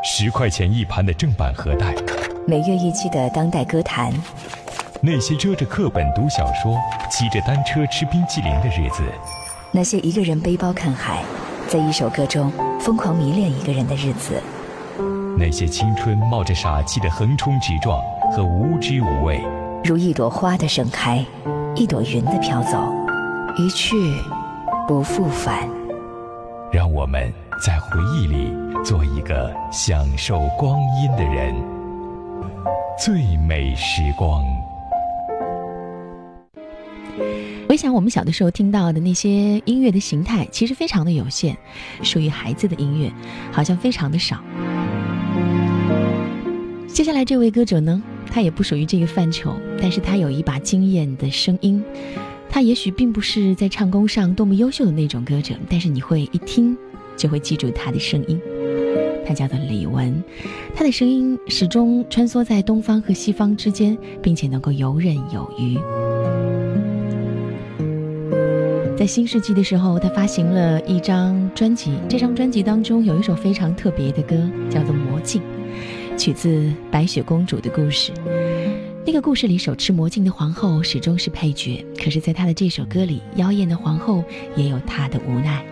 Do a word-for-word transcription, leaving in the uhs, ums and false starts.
十块钱一盘的正版盒带， 每月一期的当代歌坛， 那些遮着课本读小说、骑着单车吃冰淇淋的日子， 那些一个人背包看海，在一首歌中疯狂迷恋一个人的日子， 那些青春冒着傻气的横冲直撞和无知无畏， 如一朵花的盛开，一朵云的飘走，一去不复返。 让我们在回忆里做一个享受光阴的人。最美时光。 我想我们小的时候听到的那些音乐的形态其实非常的有限，属于孩子的音乐好像非常的少。接下来这位歌者呢，他也不属于这个范畴，但是他有一把惊艳的声音。他也许并不是在唱功上多么优秀的那种歌者，但是你会一听就会记住他的声音。他叫做李玟，他的声音始终穿梭在东方和西方之间，并且能够游刃有余。在新世纪的时候，他发行了一张专辑，这张专辑当中有一首非常特别的歌，叫做《魔镜》，取自白雪公主的故事。那个故事里手持魔镜的皇后始终是配角，可是在她的这首歌里，妖艳的皇后也有她的无奈。